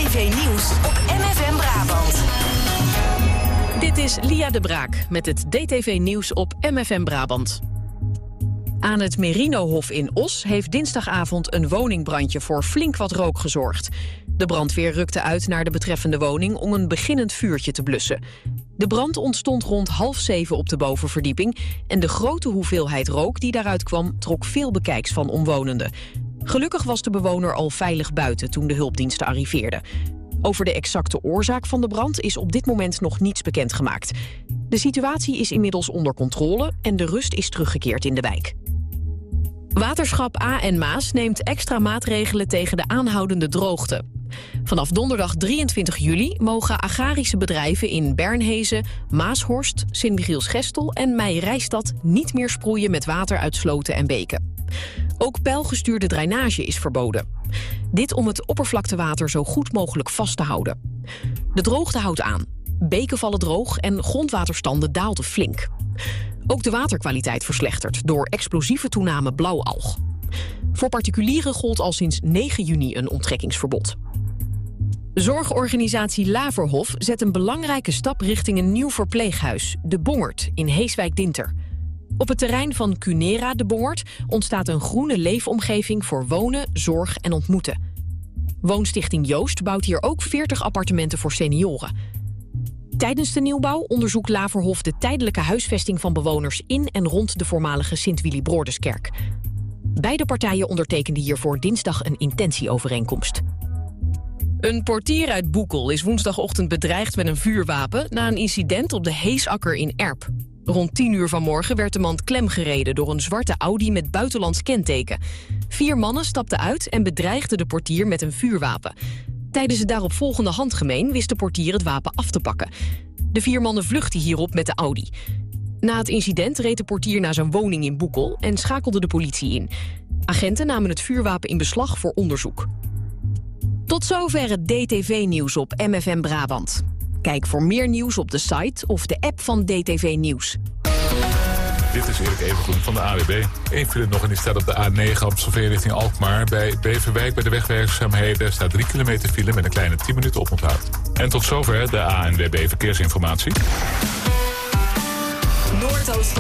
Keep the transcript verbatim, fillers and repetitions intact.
T V-nieuws op M F M Brabant. Dit is Lia de Braak met het D T V-nieuws op M F M Brabant. Aan het Merinohof in Os heeft dinsdagavond een woningbrandje voor flink wat rook gezorgd. De brandweer rukte uit naar de betreffende woning om een beginnend vuurtje te blussen. De brand ontstond rond half zeven op de bovenverdieping en de grote hoeveelheid rook die daaruit kwam trok veel bekijks van omwonenden. Gelukkig was de bewoner al veilig buiten toen de hulpdiensten arriveerden. Over de exacte oorzaak van de brand is op dit moment nog niets bekendgemaakt. De situatie is inmiddels onder controle en de rust is teruggekeerd in de wijk. Waterschap A en Maas neemt extra maatregelen tegen de aanhoudende droogte. Vanaf donderdag drieëntwintig juli mogen agrarische bedrijven in Bernhezen, Maashorst, Sint-Michiels-Gestel en Meijerijstad niet meer sproeien met water uit sloten en beken. Ook pijlgestuurde drainage is verboden. Dit om het oppervlaktewater zo goed mogelijk vast te houden. De droogte houdt aan. Beken vallen droog en grondwaterstanden daalden flink. Ook de waterkwaliteit verslechtert door explosieve toename blauwalg. Voor particulieren gold al sinds negen juni een onttrekkingsverbod. Zorgorganisatie Laverhof zet een belangrijke stap richting een nieuw verpleeghuis, De Bongerd, in Heeswijk-Dinter. Op het terrein van Cunera De Bongerd ontstaat een groene leefomgeving voor wonen, zorg en ontmoeten. Woonstichting Joost bouwt hier ook veertig appartementen voor senioren. Tijdens de nieuwbouw onderzoekt Laverhof de tijdelijke huisvesting van bewoners in en rond de voormalige Sint-Willibrorduskerk. Beide partijen ondertekenden hiervoor dinsdag een intentieovereenkomst. Een portier uit Boekel is woensdagochtend bedreigd met een vuurwapen na een incident op de Heesakker in Erp. Rond tien uur vanmorgen werd de man klemgereden door een zwarte Audi met buitenlands kenteken. Vier mannen stapten uit en bedreigden de portier met een vuurwapen. Tijdens het daaropvolgende handgemeen wist de portier het wapen af te pakken. De vier mannen vluchtten hierop met de Audi. Na het incident reed de portier naar zijn woning in Boekel en schakelde de politie in. Agenten namen het vuurwapen in beslag voor onderzoek. Tot zover het D T V-nieuws op M F M Brabant. Kijk voor meer nieuws op de site of de app van D T V Nieuws. Dit is Erik Evengroen van de A W B. Eén file nog en die staat op de A negen Amstelveen richting Alkmaar. Bij Beverwijk bij de wegwerkzaamheden staat drie kilometer file met een kleine tien minuten oponthoud. En tot zover de A N W B Verkeersinformatie. Noordoost